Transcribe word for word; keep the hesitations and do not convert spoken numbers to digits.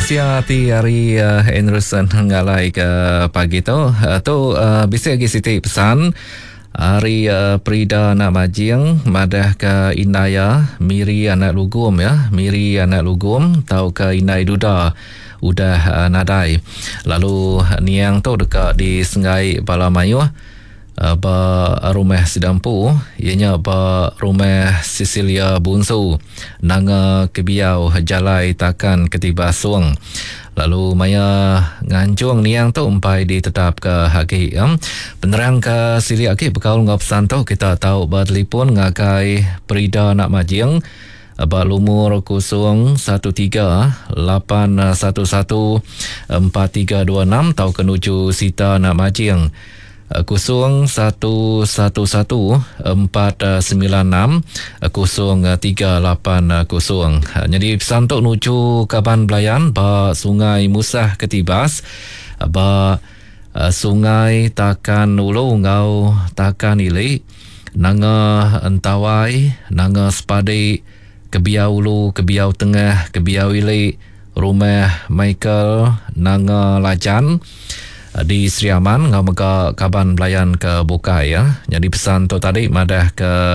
Sia ti hari uh, Henderson ngalai ke pagi tu uh, tu uh, bisa lagi siti pesan hari uh, Prida nak majing madah ke Inaya Miri anak lugum ya Miri anak lugum tau ke Inai Duda udah uh, nadai lalu niang tu dekat di Sengai Balamayu uh, ba rumah Sidampu ianya ba rumah Cecilia Bunsu nanga kebiau jalai takan ketiba suang lalu maya ngancung niang tu umpai ditetap ke haki ya. Penerang ke sili aki berkaul ngap santo kita tahu bertelefon ngakai Prida nak majing ba lumur kosong satu tiga lapan satu satu empat tiga dua enam tau kenuju Sita nak majing kosong satu satu satu empat sembilan enam kosong tiga lapan kosong. Jadi pesan tu nuju Kaban Belayan ba Sungai Musah Ketibas ba Sungai Takan Ulu ngau Takan Ili nanga Entawai nanga Sepadi Kebiau Ulu Kebiau Tengah Kebiau Ili Rumah Michael nanga Lajan di Sri Aman ngau mega Kaban Belayan ke Bukai ya. Jadi pesan tu tadi madah ke